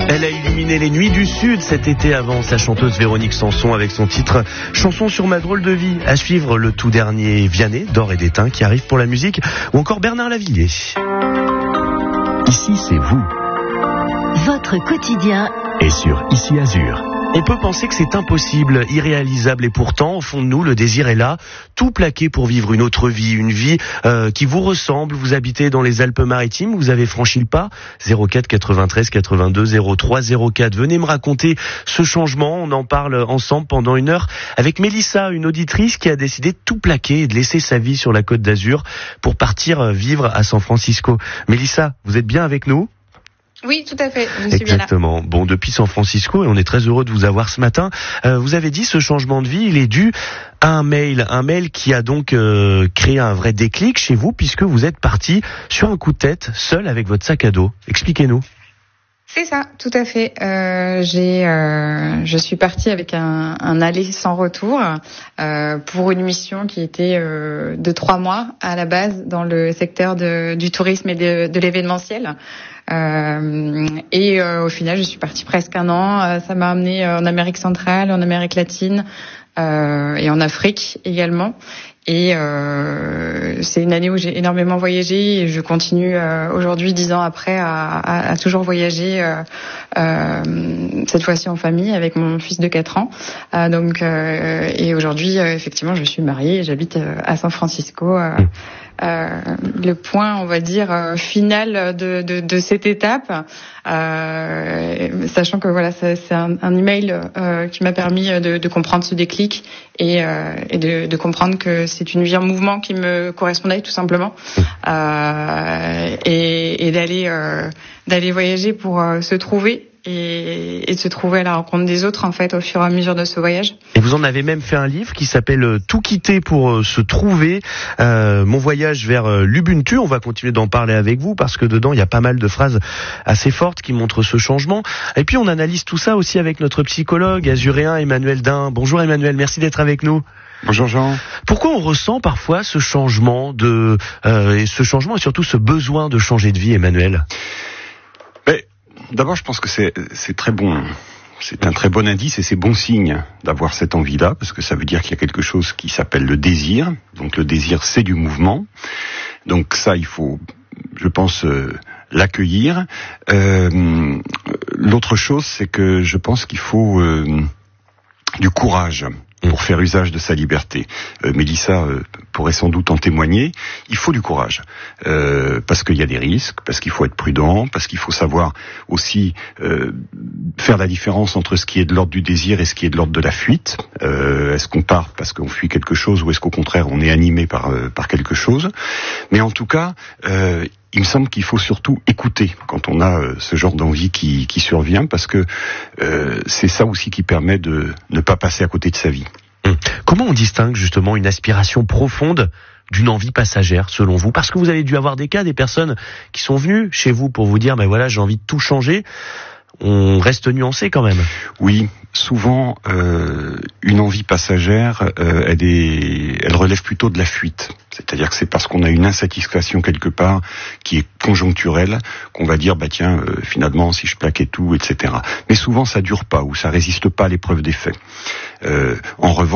Elle a illuminé les nuits du Sud cet été avant sa chanteuse Véronique Sanson avec son titre « Chanson sur ma drôle de vie ». À suivre le tout dernier Vianney, d'Or et d'Étain, qui arrive pour la musique, ou encore Bernard Lavilliers. Ici, c'est vous. Votre quotidien est sur Ici Azur. On peut penser que c'est impossible, irréalisable, et pourtant, au fond de nous, le désir est là, tout plaqué pour vivre une autre vie, une vie qui vous ressemble. Vous habitez dans les Alpes-Maritimes, vous avez franchi le pas. 04 93 82 03 04. Venez me raconter ce changement. On en parle ensemble pendant une heure avec Mélissa, une auditrice qui a décidé de tout plaquer et de laisser sa vie sur la Côte d'Azur pour partir vivre à San Francisco. Mélissa, vous êtes bien avec nous ? Oui, tout à fait, je suis bien là. Exactement. Bon, depuis San Francisco, et on est très heureux de vous avoir ce matin, vous avez dit ce changement de vie, il est dû à un mail qui a donc créé un vrai déclic chez vous, puisque vous êtes parti sur un coup de tête, seul avec votre sac à dos. Expliquez-nous. C'est ça, tout à fait. Je suis partie avec un aller sans retour pour une mission qui était de 3 mois à la base dans le secteur du tourisme et de l'événementiel. Au final, je suis partie presque 1 an. Ça m'a amené en Amérique centrale, en Amérique latine et en Afrique également. Et c'est une année où j'ai énormément voyagé et je continue aujourd'hui 10 ans après à toujours voyager, cette fois-ci en famille avec mon fils de 4 ans. Et aujourd'hui, effectivement, je suis mariée et j'habite à San Francisco. Le point, on va dire, final de cette étape, sachant que voilà, c'est un email qui m'a permis de comprendre ce déclic et de comprendre que c'est une vie en mouvement qui me correspondait tout simplement, et d'aller voyager pour se trouver. Et de se trouver à la rencontre des autres, en fait, au fur et à mesure de ce voyage. Et vous en avez même fait un livre qui s'appelle « Tout quitter pour se trouver », mon voyage vers l'Ubuntu. On va continuer d'en parler avec vous parce que dedans, il y a pas mal de phrases assez fortes qui montrent ce changement. Et puis, on analyse tout ça aussi avec notre psychologue azuréen Emmanuel Dain. Bonjour Emmanuel, merci d'être avec nous. Bonjour Jean. Pourquoi on ressent parfois ce changement et surtout ce besoin de changer de vie, Emmanuel ? D'abord, je pense que c'est très bon. C'est un très bon indice et c'est bon signe d'avoir cette envie-là, parce que ça veut dire qu'il y a quelque chose qui s'appelle le désir. Donc le désir, c'est du mouvement. Donc ça, il faut, je pense, l'accueillir. L'autre chose, c'est que je pense qu'il faut du courage pour faire usage de sa liberté. Mélissa pourrait sans doute en témoigner. Il faut du courage, parce qu'il y a des risques, parce qu'il faut être prudent, parce qu'il faut savoir aussi faire la différence entre ce qui est de l'ordre du désir et ce qui est de l'ordre de la fuite. Est-ce qu'on part parce qu'on fuit quelque chose ou est-ce qu'au contraire on est animé par quelque chose? Mais en tout cas, il me semble qu'il faut surtout écouter quand on a ce genre d'envie qui survient, parce que c'est ça aussi qui permet de ne pas passer à côté de sa vie. Comment on distingue justement une aspiration profonde d'une envie passagère, selon vous? Parce que vous avez dû avoir des personnes qui sont venues chez vous pour vous dire, ben voilà, j'ai envie de tout changer. On reste nuancé quand même. Oui, souvent une envie passagère, elle relève plutôt de la fuite. C'est-à-dire que c'est parce qu'on a une insatisfaction quelque part qui est conjoncturelle qu'on va dire finalement si je plaquais tout, etc. Mais souvent ça dure pas ou ça résiste pas à l'épreuve des faits. En revanche,